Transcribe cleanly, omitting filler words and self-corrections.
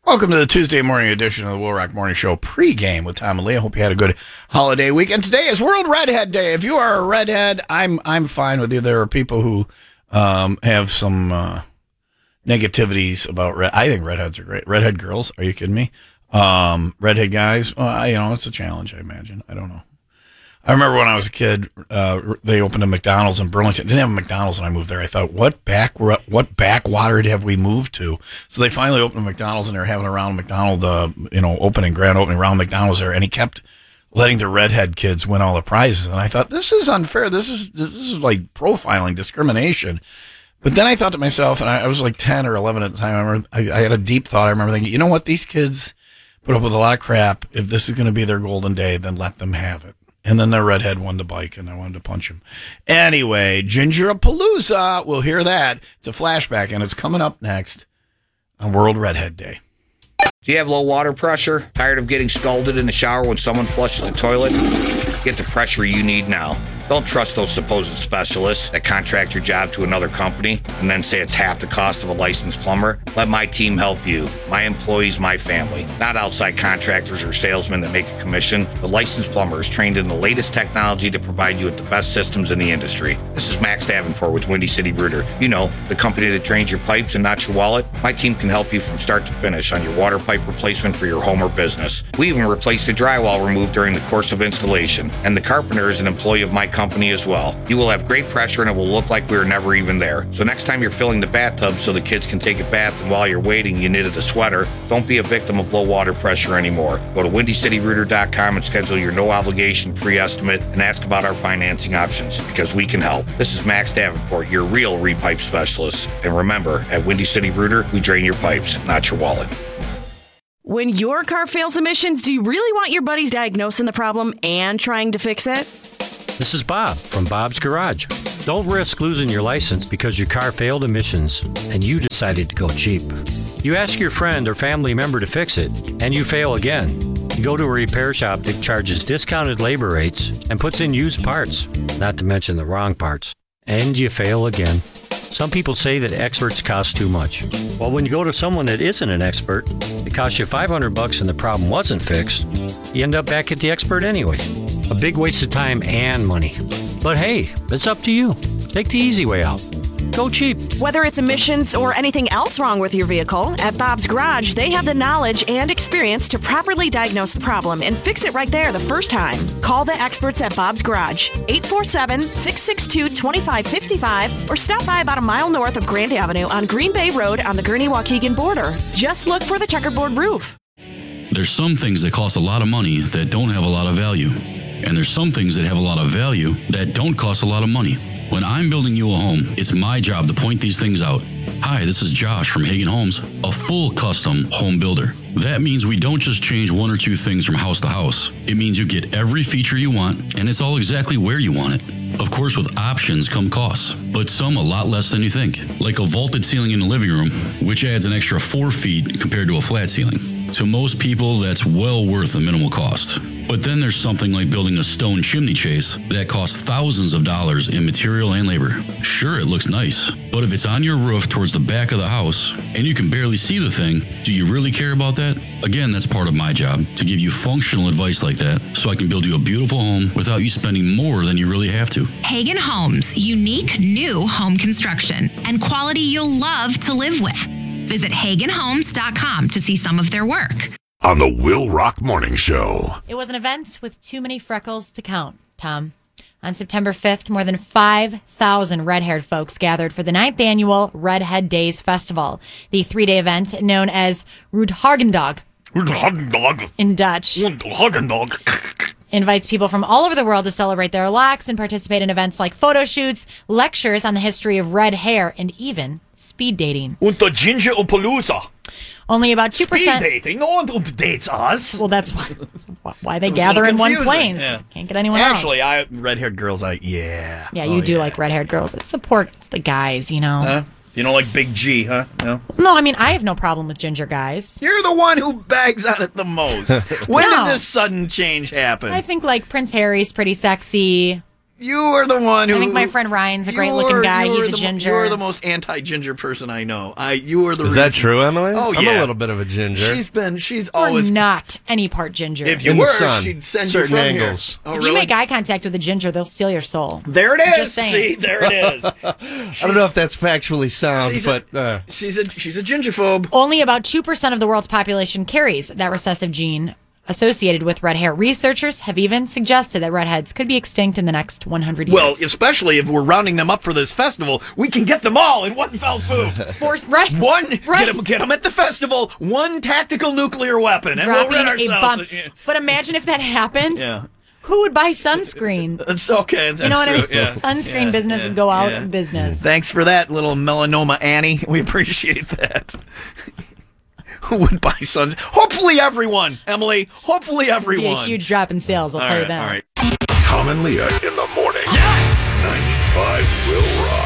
Welcome to the Tuesday morning edition of the Will Rock Morning Show pregame with Tom and Lee. I hope you had a good holiday weekend. Today is World Redhead Day. If you are a redhead, I'm fine with you. There are people who have some negativities about red. I think redheads are great. Redhead girls, are you kidding me? Redhead guys, it's a challenge, I imagine. I don't know. I remember when I was a kid, they opened a McDonald's in Burlington. Didn't have a McDonald's when I moved there. I thought, what backwater have we moved to? So they finally opened a McDonald's, and they were having a round grand opening round McDonald's there, and he kept letting the redhead kids win all the prizes. And I thought, this is unfair. This is like profiling, discrimination. But then I thought to myself, and I was like 10 or 11 at the time. I remember I had a deep thought. I remember thinking, you know what? These kids put up with a lot of crap. If this is going to be their golden day, then let them have it. And then the redhead won the bike, and I wanted to punch him. Anyway, Gingerapalooza, we'll hear that. It's a flashback, and it's coming up next on World Redhead Day. Do you have low water pressure? Tired of getting scalded in the shower when someone flushes the toilet? Get the pressure you need now. Don't trust those supposed specialists that contract your job to another company and then say it's half the cost of a licensed plumber. Let my team help you. My employees, my family. Not outside contractors or salesmen that make a commission. The licensed plumber is trained in the latest technology to provide you with the best systems in the industry. This is Max Davenport with Windy City Rooter. You know, the company that drains your pipes and not your wallet. My team can help you from start to finish on your water pipe replacement for your home or business. We even replaced the drywall removed during the course of installation. And the carpenter is an employee of my company as well. You will have great pressure and it will look like we were never even there. So next time you're filling the bathtub so the kids can take a bath and while you're waiting you knitted a sweater, don't be a victim of low water pressure anymore. Go to WindyCityRooter.com and schedule your no obligation free estimate and ask about our financing options because we can help. This is Max Davenport, your real repipe specialist. And remember, at Windy City Rooter, we drain your pipes, not your wallet. When your car fails emissions, do you really want your buddies diagnosing the problem and trying to fix it? This is Bob from Bob's Garage. Don't risk losing your license because your car failed emissions and you decided to go cheap. You ask your friend or family member to fix it and you fail again. You go to a repair shop that charges discounted labor rates and puts in used parts, not to mention the wrong parts, and you fail again. Some people say that experts cost too much. Well, when you go to someone that isn't an expert, it costs you $500 and the problem wasn't fixed, you end up back at the expert anyway. A big waste of time and money. But hey, it's up to you. Take the easy way out. Go cheap. Whether it's emissions or anything else wrong with your vehicle, at Bob's Garage, they have the knowledge and experience to properly diagnose the problem and fix it right there the first time. Call the experts at Bob's Garage, 847-662-2555, or stop by about a mile north of Grand Avenue on Green Bay Road on the Gurnee-Waukegan border. Just look for the checkerboard roof. There's some things that cost a lot of money that don't have a lot of value. And there's some things that have a lot of value that don't cost a lot of money. When I'm building you a home, it's my job to point these things out. Hi, this is Josh from Hagen Homes, a full custom home builder. That means we don't just change one or two things from house to house. It means you get every feature you want, and it's all exactly where you want it. Of course, with options come costs, but some a lot less than you think. Like a vaulted ceiling in the living room, which adds an extra 4 feet compared to a flat ceiling. To most people, that's well worth the minimal cost. But then there's something like building a stone chimney chase that costs thousands of dollars in material and labor. Sure, it looks nice, but if it's on your roof towards the back of the house and you can barely see the thing, do you really care about that? Again, that's part of my job, to give you functional advice like that so I can build you a beautiful home without you spending more than you really have to. Hagen Homes, unique new home construction and quality you'll love to live with. Visit HagenHomes.com to see some of their work. On the Will Rock Morning Show. It was an event with too many freckles to count, Tom. On September 5th, more than 5,000 red-haired folks gathered for the 9th annual Redhead Days Festival, the 3-day event known as Rudhagendag in Dutch. Invites people from all over the world to celebrate their locks and participate in events like photo shoots, lectures on the history of red hair, and even speed dating. Und der Gingerapalooza. Only about 2%. Speed dating? No one dates us. Well, that's why they gather in one place. Yeah. Can't get anyone else. Actually, red-haired girls, yeah. Yeah, you do like red-haired girls. It's the guys, you know. You don't like Big G, huh? No? No, I mean, I have no problem with ginger guys. You're the one who bags on it the most. When did this sudden change happen? I think, like, Prince Harry's pretty sexy. You are the one who. I think my friend Ryan's a great-looking guy. He's a ginger. You are the most anti-ginger person I know. You are the. Is that true, Emily? Oh yeah. I'm a little bit of a ginger. She's Or always not any part ginger. If you In were, the sun, she'd send certain you from angles. Here. Oh, if really? you make eye contact with a ginger, they'll steal your soul. There it is. Just saying. See, there it is. I don't know if that's factually sound, but she's a gingerphobe. Only about 2% of the world's population carries that recessive gene associated with red hair. Researchers have even suggested that redheads could be extinct in the next 100 years. Well, especially if we're rounding them up for this festival, we can get them all in one fell swoop. Get them at the festival. One tactical nuclear weapon, and we'll rid Dropping a ourselves. bomb. But imagine if that happened. Yeah. Who would buy sunscreen? That's okay. That's You know what I mean? true. Yeah. Sunscreen business would go out of business. Thanks for that, little melanoma Annie. We appreciate that. Who would buy suns? Hopefully everyone, Emily. Hopefully everyone. It'd be a huge drop in sales, I'll tell you that. All right. Tom and Leah in the morning. Yes! 95 Will Rock.